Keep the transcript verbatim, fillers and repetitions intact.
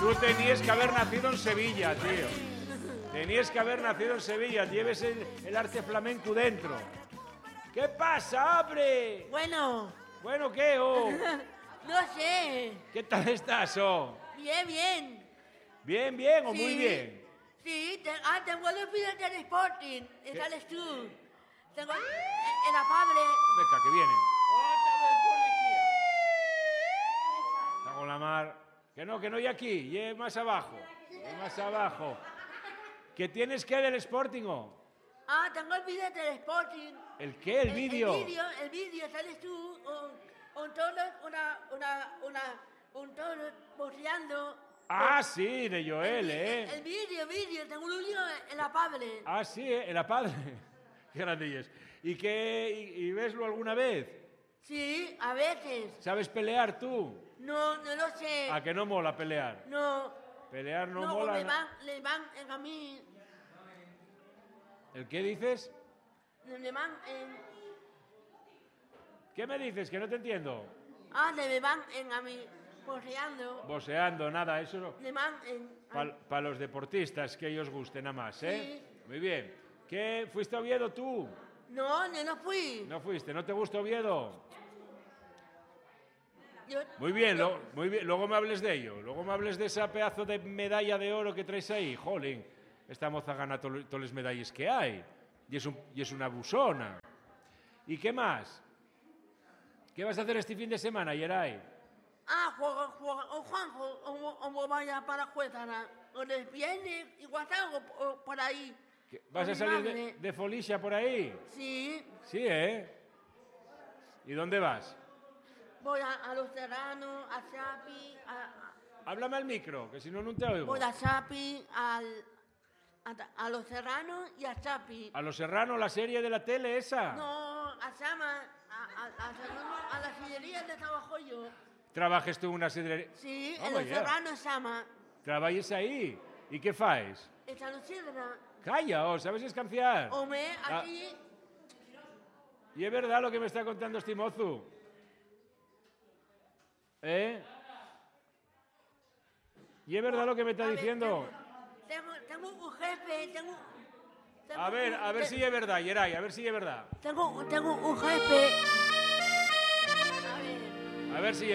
Tú tenías que haber nacido en Sevilla, tío. Tenías que haber nacido en Sevilla. Lleves el, el arte flamenco dentro. ¿Qué pasa, abre? Bueno. Bueno, ¿qué, oh? No sé. ¿Qué tal estás, oh? Bien, bien. ¿Bien, bien o Sí. muy bien? Sí, te, ah, tengo los vídeos del Sporting. ¿Qué tal tú? Tengo en, en la Pable. Venga, que vienen. Otra vez policía. Está con la mar. Que no, que no hay aquí. Y más abajo. Y más abajo. ¿Qué tienes que del Sporting, oh? Ah, tengo el vídeo del Sporting. ¿El qué? ¿El vídeo? El vídeo, el vídeo, sales tú, un, un toro, una, una, una, un toro boceando. Ah, sí, de Joel, el, ¿eh? El, el vídeo, vídeo, tengo un vídeo en la Pable. Ah, sí, ¿eh? En la padre. Qué grandillas. ¿Y qué? Y, y veslo alguna vez? Sí, a veces. ¿Sabes pelear tú? No, no lo sé. ¿A que no mola pelear? No. Pelear no, no mola. Le van, le van en a mí. ¿El qué dices? Le van en... ¿Qué me dices? Que no te entiendo. Ah, le van en a mí, boceando. Boceando, nada, eso no. Le van en... Para pa los deportistas que ellos gusten nada más, ¿eh? Sí. Muy bien. ¿Qué? ¿Fuiste a Oviedo tú? No, yo no fui. No fuiste, ¿no te gusta Oviedo? Yo, Muy bien, yo, lo, muy bien, luego me hables de ello. Luego me hables de esa pedazo de medalla de oro que traes ahí. Jolín, esta moza gana todas las medallas que hay. Y es, un, y es una busona. ¿Y qué más? ¿Qué vas a hacer este fin de semana, Yeray? Ah, juego, juego, o Juanjo, o, o vaya para Juezana. O les viene, igual algo por, por ahí. ¿Vas a salir de, de Folicia por ahí? Sí. Sí, ¿eh? ¿Y dónde vas? Voy a, a Los Serranos, a Chapi, a, a, Háblame al micro, que si no, no te oigo. voy a Chapi, al, a, a Los Serranos y a Chapi. ¿A Los Serranos, la serie de la tele esa? No, a Sama, a, a, a, a la sillería de trabajo yo. ¿Trabajes tú en una sidrería? Sí, oh, en Los yeah. Serranos Sama. ¿Trabajes ahí? ¿Y qué faes? Esta no sidra. Calla, oh, ¿sabes escanciar? Home, aquí... Ah. Y es verdad lo que me está contando este mozo. ¿Eh? ¿Y es verdad lo que me está A ver, diciendo? Tengo, tengo un jefe, tengo... tengo A ver, un- a ver te- si es verdad, Yeray, a ver si es verdad. Tengo, tengo un jefe... A ver... A ver si